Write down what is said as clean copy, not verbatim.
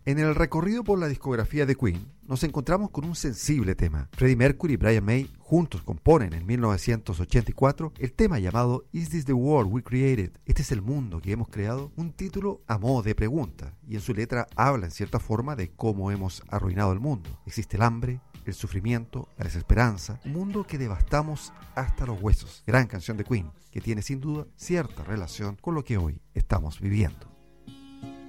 En el recorrido por la discografía de Queen, nos encontramos con un sensible tema. Freddie Mercury y Brian May juntos componen en 1984 el tema llamado Is This the World We Created? ¿Este es el mundo que hemos creado? Un título a modo de pregunta, y en su letra habla en cierta forma de cómo hemos arruinado el mundo. Existe el hambre, el sufrimiento, la desesperanza, un mundo que devastamos hasta los huesos. Gran canción de Queen, que tiene sin duda cierta relación con lo que hoy estamos viviendo.